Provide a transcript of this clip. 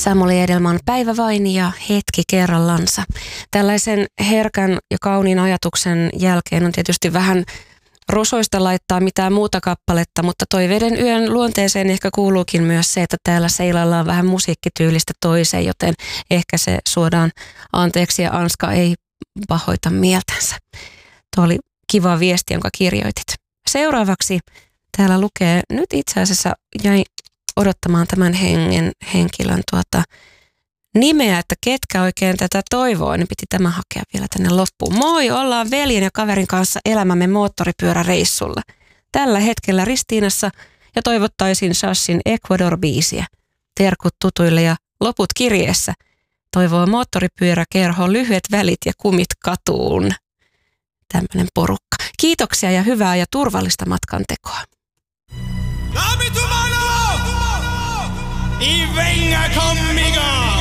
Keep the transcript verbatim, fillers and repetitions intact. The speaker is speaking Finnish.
Samuli Edelman, Päivä vain ja hetki kerrallansa. Tällaisen herkän ja kauniin ajatuksen jälkeen on tietysti vähän rosoista laittaa mitään muuta kappaletta, mutta Toiveiden yön luonteeseen ehkä kuuluukin myös se, että täällä seilaillaan vähän musiikkityylistä toiseen, joten ehkä se suodaan anteeksi ja Anska ei pahoita mieltänsä. Tuo oli kiva viesti, jonka kirjoitit. Seuraavaksi täällä lukee, nyt itse asiassa jäi odottamaan tämän hengen, henkilön tuota nimeä, että ketkä oikein tätä toivoo, niin piti tämä hakea vielä tänne loppuun. Moi, ollaan veljen ja kaverin kanssa elämämme moottoripyöräreissulla. Tällä hetkellä Ristiinassa ja toivottaisin Sassin Ecuador-biisiä. Terkut tutuille ja loput kirjeessä. Toivoo moottoripyöräkerho lyhyet välit ja kumit katuun. Tämmöinen porukka. Kiitoksia ja hyvää ja turvallista matkantekoa. Y venga conmigo.